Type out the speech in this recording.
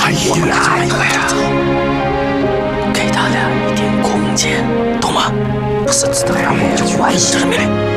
他一定是这么一个呀。 给他俩一点空间，懂吗？ 不是知道他我就关系。 这是命令。